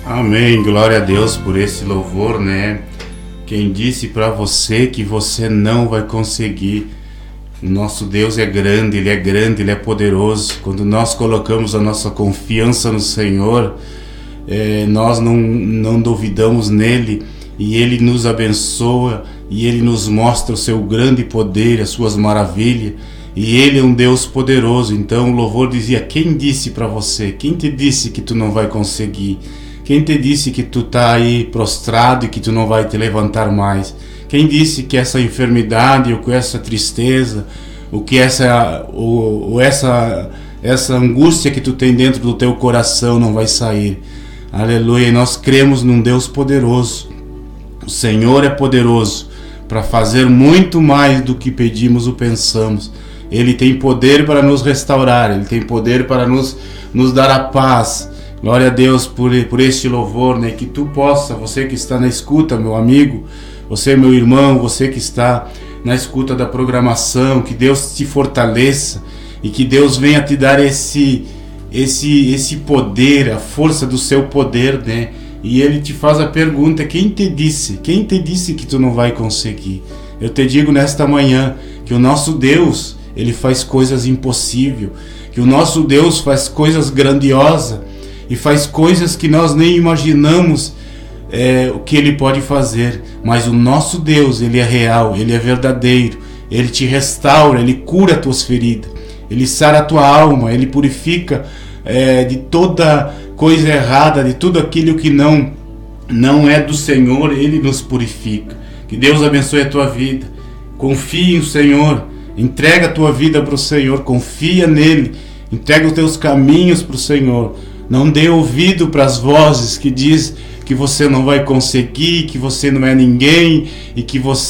Amém, glória a Deus por esse louvor, né? Quem disse para você que você não vai conseguir? O nosso Deus é grande, Ele é poderoso. Quando nós colocamos a nossa confiança no Senhor, nós não duvidamos nele, e Ele nos abençoa, e Ele nos mostra o seu grande poder, as suas maravilhas, e Ele é um Deus poderoso. Então o louvor dizia: quem disse para você? Quem te disse que tu não vai conseguir? Quem te disse que tu tá aí prostrado e que tu não vai te levantar mais? Quem disse que essa enfermidade, ou que essa tristeza, ou que essa angústia que tu tem dentro do teu coração não vai sair? Aleluia. E nós cremos num Deus poderoso. O Senhor é poderoso para fazer muito mais do que pedimos ou pensamos. Ele tem poder para nos restaurar, Ele tem poder para nos dar a paz. Glória a Deus por este louvor, né? Que tu possa, você que está na escuta, meu amigo, você, meu irmão, você que está na escuta da programação, que Deus te fortaleça e que Deus venha te dar esse poder, a força do seu poder, né? E Ele te faz a pergunta: quem te disse que tu não vai conseguir? Eu te digo nesta manhã que o nosso Deus, Ele faz coisas impossíveis, que o nosso Deus faz coisas grandiosas, e faz coisas que nós nem imaginamos o que Ele pode fazer. Mas o nosso Deus, Ele é real, Ele é verdadeiro, Ele te restaura, Ele cura as tuas feridas, Ele sara a tua alma, Ele purifica de toda coisa errada, de tudo aquilo que não é do Senhor. Ele nos purifica. Que Deus abençoe a tua vida. Confie no Senhor, entrega a tua vida para o Senhor, confia nele, entrega os teus caminhos para o Senhor. Não dê ouvido para as vozes que diz que você não vai conseguir, que você não é ninguém e que você